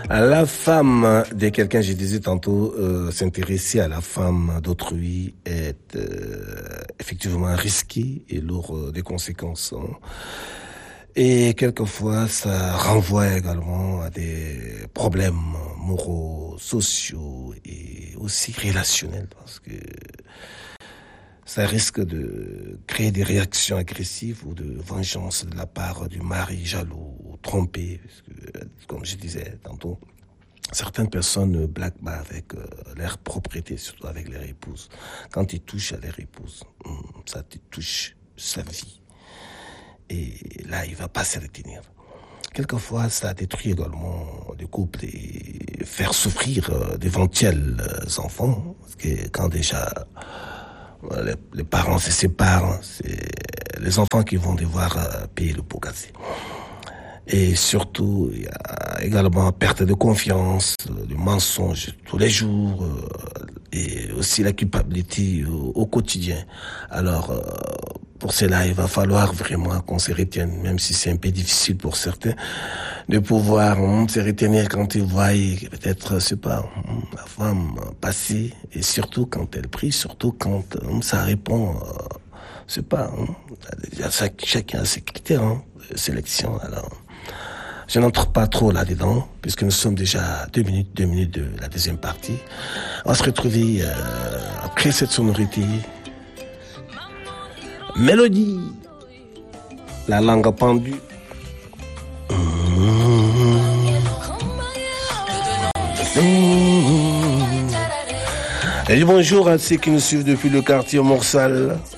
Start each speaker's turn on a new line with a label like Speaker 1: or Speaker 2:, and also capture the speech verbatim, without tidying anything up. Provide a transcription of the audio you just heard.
Speaker 1: La femme de quelqu'un, je disais tantôt, euh, s'intéresser à la femme d'autrui est euh, effectivement risqué et lourd de conséquences. Hein. Et quelquefois, ça renvoie également à des problèmes moraux, sociaux et aussi relationnels, parce que ça risque de créer des réactions agressives ou de vengeance de la part du mari jaloux ou trompé. Parce que, comme je disais tantôt, certaines personnes blaguent avec euh, leur propriété, surtout avec leur épouse. Quand ils touchent à leur épouse, ça te touche sa vie. Et là, il ne va pas se retenir. Quelquefois, ça détruit également le couple et faire souffrir euh, d'éventuels enfants. Parce que quand déjà les, les parents se séparent, c'est les enfants qui vont devoir euh, payer le pot cassé. Et surtout, il y a également perte de confiance, le mensonge tous les jours, euh, et aussi la culpabilité au, au quotidien. Alors, euh, pour cela, il va falloir vraiment qu'on se retienne, même si c'est un peu difficile pour certains, de pouvoir hum, se retenir quand ils voient peut-être, je sais pas, hum, la femme passer, et surtout quand elle prie, surtout quand hum, ça répond, euh, je sais pas, hum, chacun a ses critères hein, de sélection, alors... Je n'entre pas trop là-dedans, puisque nous sommes déjà à deux minutes, deux minutes de la deuxième partie. On va se retrouver euh, après cette sonorité. Mélodie, la langue pendue. Mmh. Mmh. Et bonjour à ceux qui nous suivent depuis le quartier Morsal.